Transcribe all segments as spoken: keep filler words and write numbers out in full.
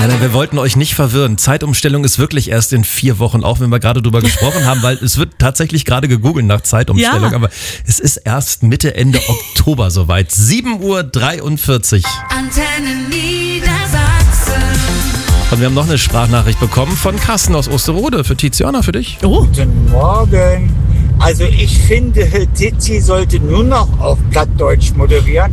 Nein, nein, wir wollten euch nicht verwirren. Zeitumstellung ist wirklich erst in vier Wochen, auch wenn wir gerade drüber gesprochen haben, weil es wird tatsächlich gerade gegoogelt nach Zeitumstellung, Ja. aber es ist erst Mitte, Ende Oktober soweit. sieben Uhr dreiundvierzig. Antenne Niedersachsen. Und wir haben noch eine Sprachnachricht bekommen von Carsten aus Osterode für Tiziana, für dich. Oh, Guten Morgen. Also ich finde, Tizi sollte nur noch auf Plattdeutsch moderieren.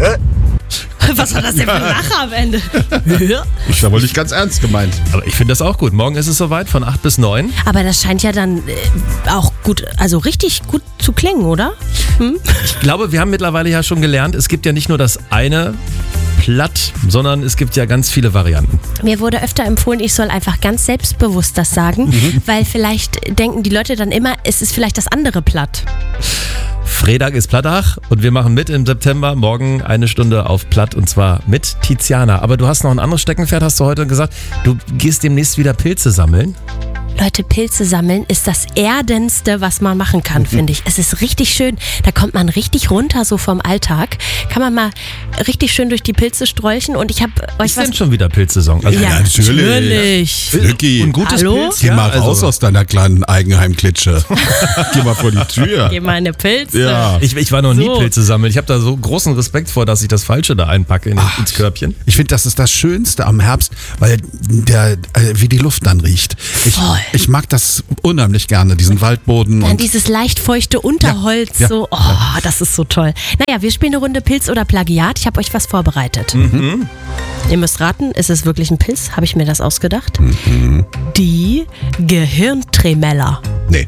was war das denn für ein Lacher am Ende? Ich war wohl nicht ganz ernst gemeint. Aber ich finde das auch gut. Morgen ist es soweit, von acht bis neun. Aber das scheint ja dann äh, auch gut, also richtig gut zu klingen, oder? Ich glaube, wir haben mittlerweile ja schon gelernt, es gibt ja nicht nur das eine Platt, sondern es gibt ja ganz viele Varianten. Mir wurde öfter empfohlen, ich soll einfach ganz selbstbewusst das sagen, weil vielleicht denken die Leute dann immer, es ist vielleicht das andere Platt. Freitag ist Plattach und wir machen mit im September, morgen eine Stunde auf Platt und zwar mit Tiziana. Aber du hast noch ein anderes Steckenpferd, hast du heute gesagt. Du gehst demnächst wieder Pilze sammeln. Leute, Pilze sammeln ist das Erdenste, was man machen kann, finde ich. Es ist richtig schön. Da kommt man richtig runter, so vom Alltag. Kann man mal richtig schön durch die Pilze strolchen und ich habe euch Ist was... denn schon wieder Pilzsaison? Also ja, natürlich. natürlich. Vicky, ein gutes Hallo? Pilz? geh mal Ja, raus also, aus deiner kleinen Eigenheimklitsche. Geh mal vor die Tür. Geh mal eine Pilze. Ja. Ich, ich war noch nie So. Pilze sammeln. Ich habe da so großen Respekt vor, dass ich das Falsche da einpacke in, ins Körbchen. Ich finde, das ist das Schönste am Herbst, weil der, äh, wie die Luft dann riecht. Ich, Voll. ich mag das unheimlich gerne, diesen Waldboden. Dann Und dieses leicht feuchte Unterholz, Ja, ja, so, oh, das ist so toll. Naja, wir spielen eine Runde Pilz oder Plagiat. Ich habe euch was vorbereitet. Mhm. Ihr müsst raten, ist es wirklich ein Pilz? Habe ich mir das ausgedacht? Mhm. Die Gehirntremella. nee.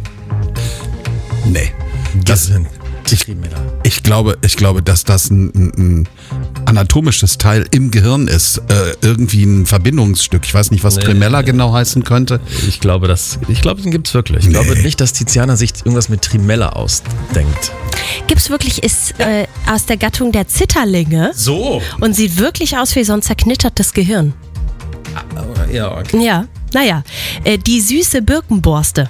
Nee. Das, sind ich, ich, glaube, ich glaube, dass das ein, ein, ein anatomisches Teil im Gehirn ist. Äh, irgendwie ein Verbindungsstück. Ich weiß nicht, was Nee. Tremella genau heißen könnte. Ich glaube, das, ich glaube, den gibt's wirklich. Ich Nee. glaube nicht, dass Tiziana sich irgendwas mit Trimella ausdenkt. Gibt's wirklich, ist äh, aus der Gattung der Zitterlinge So. und sieht wirklich aus wie so ein zerknittertes Gehirn. Ja, okay. Ja, naja, äh, die süße Birkenborste.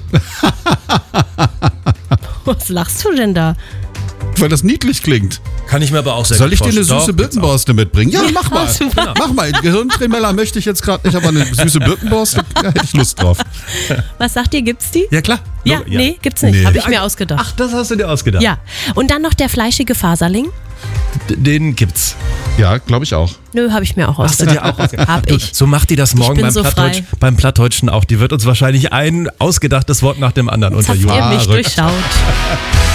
Was lachst du denn da? Weil das niedlich klingt. Kann ich mir aber auch sehr Soll gut ich dir eine vorstellen. süße Doch, gibt's auch. Birkenborste mitbringen? Ja, mach mal. super. Mach mal. Gehirntremella möchte ich jetzt gerade nicht, aber eine süße Birkenborste, da hätte ich Lust drauf. Was sagt ihr, gibt's die? Ja, klar. Ja, ja. nee, gibt's nicht. Nee. Habe ich mir ausgedacht. Ach, das hast du dir ausgedacht. Ja, und dann noch der fleischige Faserling. D- Den gibt's. Ja, glaube ich auch. Nö, habe ich mir auch Hast du ausgedacht. dir auch ausgedacht? Hab Du, ich. So macht die das morgen bin beim, so Plattdeutsch, frei. beim Plattdeutschen auch. Die wird uns wahrscheinlich ein ausgedachtes Wort nach dem anderen Jetzt habt ihr unterjubeln. mich Verrückt. durchschaut.